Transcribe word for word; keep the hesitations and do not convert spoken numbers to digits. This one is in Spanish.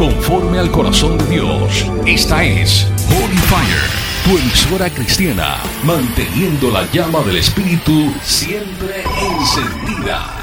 conforme al corazón de Dios. Esta es Holy Fire, tu emisora cristiana, manteniendo la llama del Espíritu siempre encendida.